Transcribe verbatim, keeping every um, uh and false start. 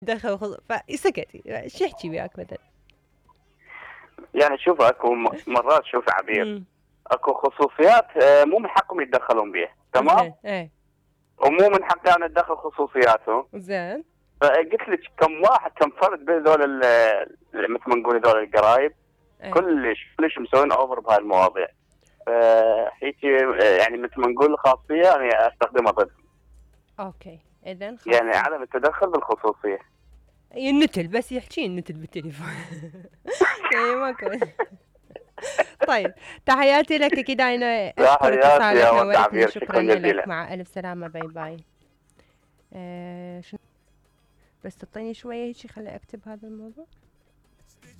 دخل خص... فسكتي شو يحكي وياك مثلا؟ يعني شوف اكو م- مرات شوف عبير، امم اكو خصوصيات آه، مو من حقهم يتدخلون بيها، تمام؟ زين ايه ومو من حقي انا اتدخل خصوصياتهم. زين فقلت لك كم واحد كم فرد بهذول ال- ال- مثل ما نقول هذول القرايب ايه كلش كلش مسوين اوفر بهاي المواضيع. فهيك يعني مثل ما نقول خاصيه يعني استخدمها ضدهم. اوكي اذا يعني خاصة عدم التدخل بالخصوصيه. النتل بس يحكي النتل بالتليفون. يعني ماكو. طيب تحياتي لك كده، انا اشكرك تحياتي وسالك يا ورد نورتني، عبير، شكرا شكرا لك، جزيلا. مع الف سلامة، باي باي. آه شنو بس تعطيني شوية هيك خلي اكتب هذا الموضوع.